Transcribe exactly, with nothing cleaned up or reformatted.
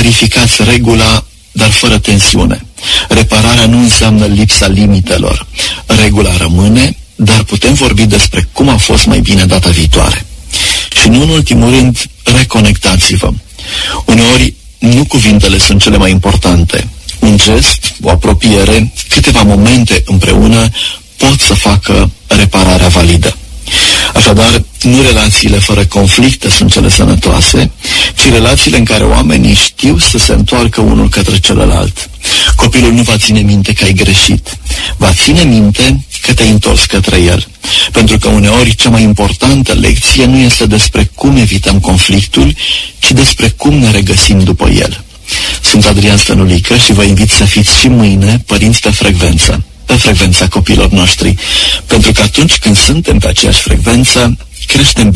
verificați regula, dar fără tensiune. Repararea nu înseamnă lipsa limitelor. Regula rămâne, dar putem vorbi despre cum a fost mai bine data viitoare. Și nu în ultimul rând, reconectați-vă. Uneori, nu cuvintele sunt cele mai importante. Un gest, o apropiere, câteva momente împreună pot să facă repararea validă. Așadar, nu relațiile fără conflicte sunt cele sănătoase, ci relațiile în care oamenii știu să se întoarcă unul către celălalt. Copilul nu va ține minte că ai greșit, va ține minte că te-ai întors către el. Pentru că uneori cea mai importantă lecție nu este despre cum evităm conflictul, ci despre cum ne regăsim după el. Sunt Adrian Stănulică și vă invit să fiți și mâine părinți pe frecvență, pe frecvența copiilor noștri, pentru că atunci când suntem pe aceeași frecvență, creștem bine.